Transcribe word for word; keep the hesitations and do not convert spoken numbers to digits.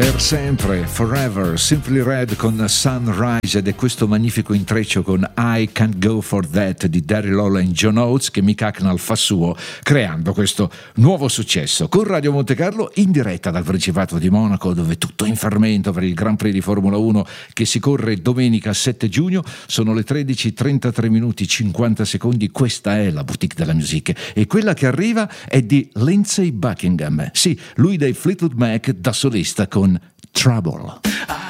Per sempre, Forever, Simply Red con Sunrise, ed è questo magnifico intreccio con I Can't Go For That di Daryl Hall e John Oates che Mick Hucknall fa suo, creando questo nuovo successo. Con Radio Monte Carlo in diretta dal Principato di Monaco, dove tutto è in fermento per il Gran Prix di Formula uno che si corre domenica sette giugno. Sono le tredici e trentatré minuti cinquanta secondi. Questa è la boutique della musica e quella che arriva è di Lindsey Buckingham. Sì, lui dei Fleetwood Mac da solista con Trouble.